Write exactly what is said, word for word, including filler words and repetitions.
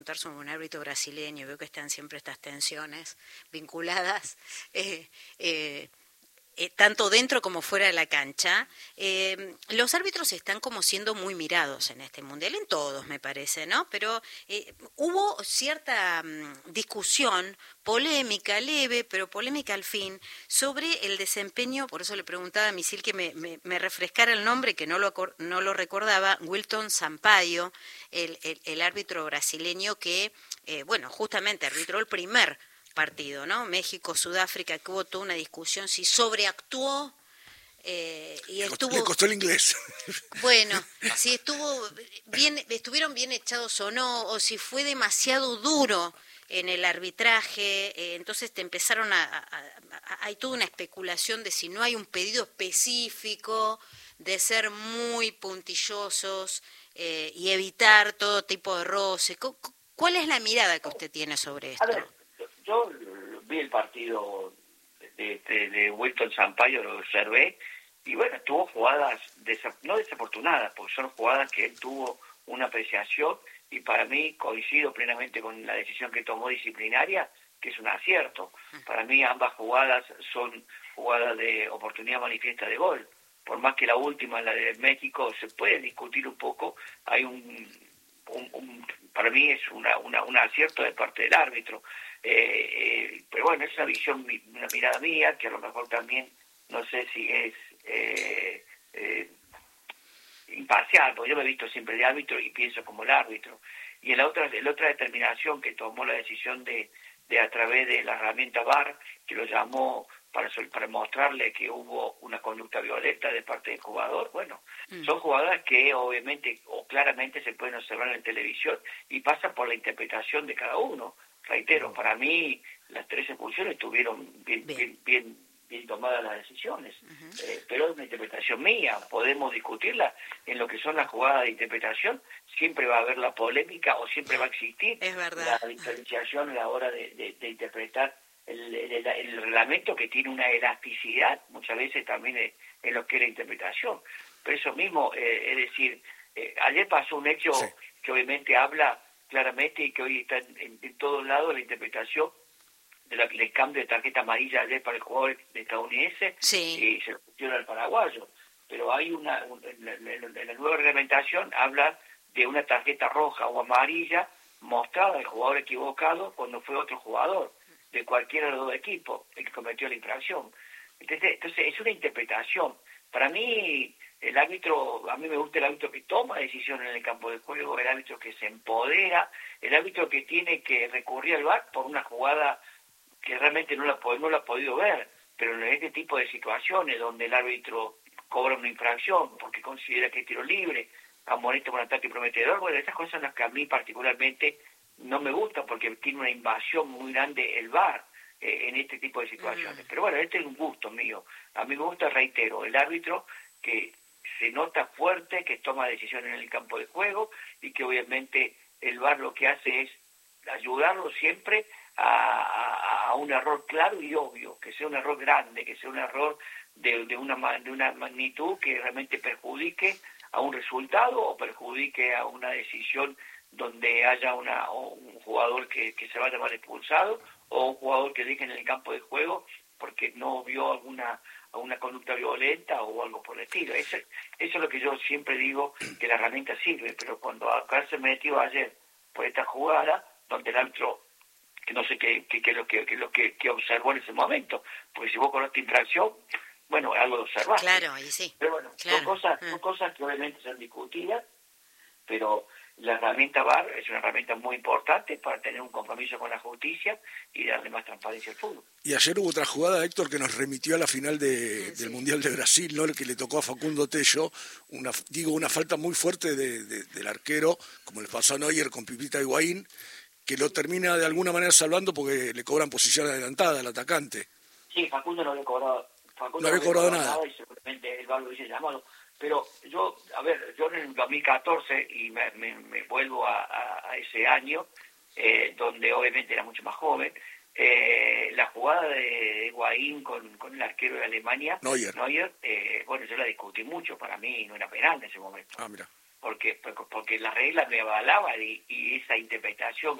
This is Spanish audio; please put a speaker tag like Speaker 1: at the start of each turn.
Speaker 1: Sobre un árbitro brasileño, veo que están siempre estas tensiones vinculadas, eh, eh, eh, tanto dentro como fuera de la cancha. Eh, los árbitros están como siendo muy mirados en este mundial, en todos me parece, ¿no? Pero eh, hubo cierta um, discusión, polémica leve, pero polémica al fin, sobre el desempeño, por eso le preguntaba a Misil que me, me, me refrescara el nombre, que no lo, no lo recordaba, Wilton Sampaio, el, el, el árbitro brasileño que, eh, bueno, justamente arbitró el primer partido, ¿no? México-Sudáfrica, que hubo toda una discusión si sobreactuó eh, y estuvo...
Speaker 2: Le costó el inglés.
Speaker 1: Bueno, si estuvo bien, estuvieron bien echados o no, o si fue demasiado duro en el arbitraje, eh, entonces te empezaron a, a, a... Hay toda una especulación de si no hay un pedido específico, de ser muy puntillosos eh, y evitar todo tipo de roce. ¿Cuál es la mirada que usted tiene sobre esto?
Speaker 3: A ver, yo vi el partido de, de, de Wilton Sampaio, lo observé, y bueno, tuvo jugadas, desa, no desafortunadas, porque son jugadas que él tuvo una apreciación, y para mí coincido plenamente con la decisión que tomó disciplinaria, que es un acierto. Para mí ambas jugadas son jugadas de oportunidad manifiesta de gol. Por más que la última, la de México, se puede discutir un poco, hay un... un, un para mí es una, una, un acierto de parte del árbitro. Eh, eh, pero bueno, es una visión, una mirada mía, que a lo mejor también, no sé si es eh, eh, imparcial, porque yo me he visto siempre de árbitro y pienso como el árbitro. Y en la otra, en la otra determinación que tomó la decisión de, de a través de la herramienta V A R, que lo llamó para, para mostrarle que hubo una conducta violenta de parte del jugador, bueno, mm. son jugadas que obviamente o claramente se pueden observar en televisión y pasan por la interpretación de cada uno. Reitero, mm. para mí las tres expulsiones estuvieron bien, bien. bien, bien bien tomadas las decisiones, uh-huh. eh, pero es una interpretación mía, podemos discutirla en lo que son las jugadas de interpretación, siempre va a haber la polémica o siempre va a existir la diferenciación a la hora de, de, de interpretar el, el, el reglamento, que tiene una elasticidad muchas veces también en, en lo que es la interpretación, pero eso mismo, eh, es decir, eh, ayer pasó un hecho sí. que obviamente habla claramente y que hoy está en, en, en todos lados la interpretación del cambio de tarjeta amarilla ayer para el jugador estadounidense
Speaker 1: sí.
Speaker 3: y se lo pusieron al paraguayo. Pero hay una, un, en, la, en la nueva reglamentación habla de una tarjeta roja o amarilla mostrada al jugador equivocado cuando fue otro jugador de cualquiera de los dos equipos el que cometió la infracción. Entonces, entonces es una interpretación. Para mí, el árbitro, a mí me gusta el árbitro que toma decisiones en el campo de juego, el árbitro que se empodera, el árbitro que tiene que recurrir al V A R por una jugada que realmente no la, no la ha podido ver, pero en este tipo de situaciones donde el árbitro cobra una infracción porque considera que es tiro libre, amonesta un ataque prometedor, bueno, esas cosas son las que a mí particularmente no me gustan porque tiene una invasión muy grande el V A R eh, en este tipo de situaciones. Mm. Pero bueno, este es un gusto mío. A mí me gusta, reitero, el árbitro que se nota fuerte, que toma decisiones en el campo de juego y que obviamente el V A R lo que hace es ayudarlo siempre a, a, a un error claro y obvio, que sea un error grande, que sea un error de, de, una, de una magnitud que realmente perjudique a un resultado o perjudique a una decisión donde haya una, un jugador que, que se vaya mal expulsado o un jugador que deje en el campo de juego porque no vio alguna, alguna conducta violenta o algo por el estilo. Eso, eso es lo que yo siempre digo, que la herramienta sirve, pero cuando acá se metió ayer por esta jugada, donde el árbitro que no sé qué, qué, qué, lo que, qué lo que, que observó en ese momento, porque si vos con esta infracción, bueno, algo de observar.
Speaker 1: Claro, ahí sí.
Speaker 3: Pero bueno,
Speaker 1: claro.
Speaker 3: son cosas,
Speaker 1: mm.
Speaker 3: son cosas que obviamente son discutidas, pero la herramienta V A R es una herramienta muy importante para tener un compromiso con la justicia y darle más transparencia al fútbol.
Speaker 2: Y ayer hubo otra jugada, Héctor, que nos remitió a la final de,
Speaker 1: sí.
Speaker 2: del Mundial de Brasil, ¿no? El que le tocó a Facundo Tello, una, digo, una falta muy fuerte de, de, del arquero, como le pasó a Neuer con Pipita Higuaín, que lo termina de alguna manera salvando porque le cobran posición adelantada al atacante.
Speaker 3: Sí, Facundo no había cobrado, Facundo
Speaker 2: no había
Speaker 3: no
Speaker 2: cobrado,
Speaker 3: cobrado
Speaker 2: nada.
Speaker 3: nada y seguramente el V A R lo hubiese llamado. Pero yo, a ver, yo en el dos mil catorce, y me, me, me vuelvo a, a, a ese año, eh, donde obviamente era mucho más joven, eh, la jugada de Higuaín con, con el arquero de Alemania,
Speaker 2: Neuer,
Speaker 3: Neuer eh, bueno, yo la discutí mucho, para mí no era penal en ese momento.
Speaker 2: Ah, mira.
Speaker 3: porque porque la regla me avalaba y, y esa interpretación